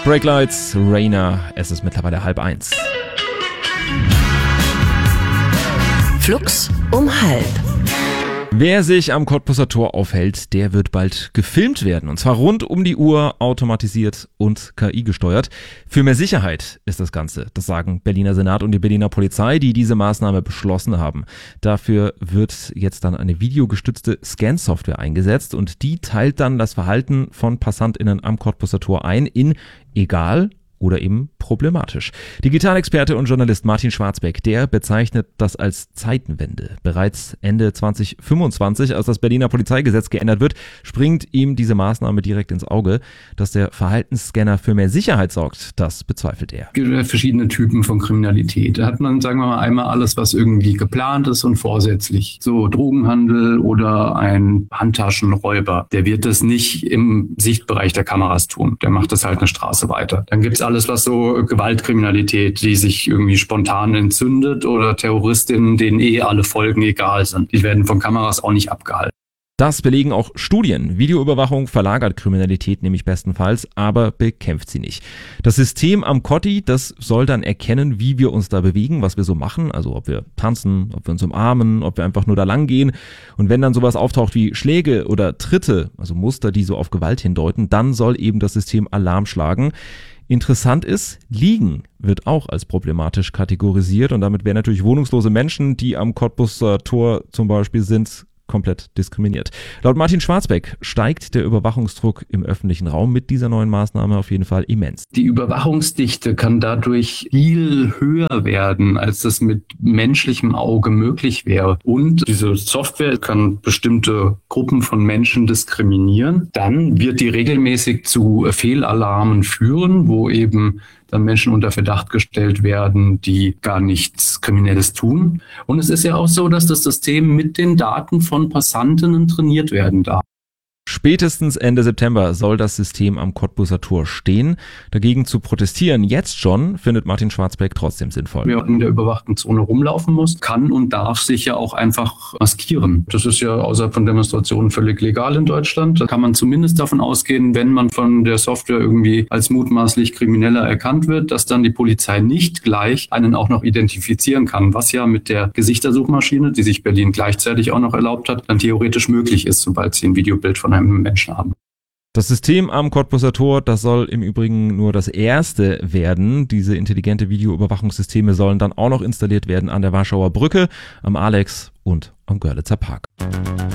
Breaklights, Rainer, es ist mittlerweile 12:30. Flux um 12:30. Wer sich am Cottbuser Tor aufhält, der wird bald gefilmt werden. Und zwar rund um die Uhr, automatisiert und KI gesteuert. Für mehr Sicherheit ist das Ganze. Das sagen Berliner Senat und die Berliner Polizei, die diese Maßnahme beschlossen haben. Dafür wird jetzt dann eine videogestützte Scan-Software eingesetzt und die teilt dann das Verhalten von PassantInnen am Cottbuser Tor ein in egal oder eben problematisch. Digitalexperte und Journalist Martin Schwarzbeck, der bezeichnet das als Zeitenwende. Bereits Ende 2025, als das Berliner Polizeigesetz geändert wird, springt ihm diese Maßnahme direkt ins Auge. Dass der Verhaltensscanner für mehr Sicherheit sorgt, das bezweifelt er. Es gibt verschiedene Typen von Kriminalität. Da hat man, sagen wir mal, einmal alles, was irgendwie geplant ist und vorsätzlich. So Drogenhandel oder ein Handtaschenräuber. Der wird das nicht im Sichtbereich der Kameras tun. Der macht das halt eine Straße weiter. Dann gibt's alles, was so Gewaltkriminalität, die sich irgendwie spontan entzündet oder Terroristinnen, denen alle Folgen egal sind. Die werden von Kameras auch nicht abgehalten. Das belegen auch Studien. Videoüberwachung verlagert Kriminalität nämlich bestenfalls, aber bekämpft sie nicht. Das System am Cotti, das soll dann erkennen, wie wir uns da bewegen, was wir so machen, also ob wir tanzen, ob wir uns umarmen, ob wir einfach nur da lang gehen. Und wenn dann sowas auftaucht wie Schläge oder Tritte, also Muster, die so auf Gewalt hindeuten, dann soll eben das System Alarm schlagen. Interessant ist, Liegen wird auch als problematisch kategorisiert und damit werden natürlich wohnungslose Menschen, die am Cottbuser Tor zum Beispiel sind, komplett diskriminiert. Laut Martin Schwarzbeck steigt der Überwachungsdruck im öffentlichen Raum mit dieser neuen Maßnahme auf jeden Fall immens. Die Überwachungsdichte kann dadurch viel höher werden, als das mit menschlichem Auge möglich wäre. Und diese Software kann bestimmte Gruppen von Menschen diskriminieren. Dann wird die regelmäßig zu Fehlalarmen führen, wo eben dann Menschen unter Verdacht gestellt werden, die gar nichts Kriminelles tun. Und es ist ja auch so, dass das System mit den Daten von Passantinnen trainiert werden darf. Spätestens Ende September soll das System am Cottbuser Tor stehen. Dagegen zu protestieren jetzt schon, findet Martin Schwarzbeck trotzdem sinnvoll. Wer in der überwachten Zone rumlaufen muss, kann und darf sich ja auch einfach maskieren. Das ist ja außerhalb von Demonstrationen völlig legal in Deutschland. Da kann man zumindest davon ausgehen, wenn man von der Software irgendwie als mutmaßlich Krimineller erkannt wird, dass dann die Polizei nicht gleich einen auch noch identifizieren kann, was ja mit der Gesichtssuchmaschine, die sich Berlin gleichzeitig auch noch erlaubt hat, dann theoretisch möglich ist, sobald sie ein Videobild von einem Menschen haben. Das System am Cottbuser Tor, das soll im Übrigen nur das erste werden. Diese intelligente Videoüberwachungssysteme sollen dann auch noch installiert werden an der Warschauer Brücke, am Alex und am Görlitzer Park.